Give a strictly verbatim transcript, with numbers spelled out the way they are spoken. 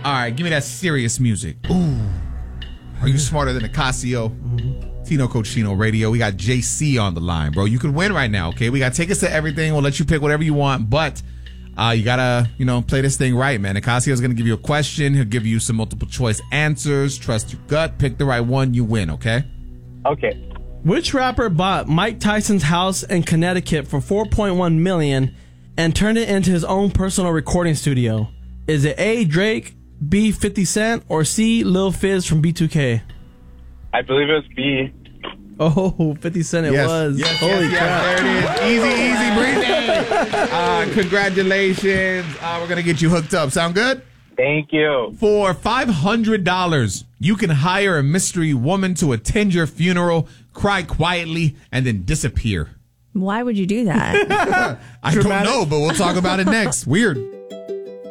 All right, give me that serious music. Ooh. Are you smarter than a Casio? Mm-hmm. Tino Cochino Radio. We got J C on the line, bro. You could win right now, okay? We got tickets to everything. We'll let you pick whatever you want, but uh, you got to, you know, play this thing right, man. Acasio's going to give you a question. He'll give you some multiple choice answers. Trust your gut. Pick the right one. You win, okay? Okay. Which rapper bought Mike Tyson's house in Connecticut for four point one million dollars and turned it into his own personal recording studio? Is it A, Drake, B, fifty Cent, or C, Lil Fizz from B two K? I believe it was B. Oh, fifty Cent it yes. was. Yes, Holy yes, crap. yes. There it is. Easy, easy breezy. Uh, congratulations. Uh, we're going to get you hooked up. Sound good? Thank you. For five hundred dollars, you can hire a mystery woman to attend your funeral, cry quietly, and then disappear. Why would you do that? I don't know, but we'll talk about it next. Weird.